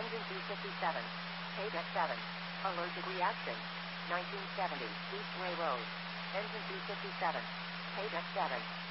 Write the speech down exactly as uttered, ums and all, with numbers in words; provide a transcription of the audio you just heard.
Engine B fifty-seven. Page X seven. Allergic reaction. nineteen seventy. Eastway Road. Engine B fifty-seven. Page X seven.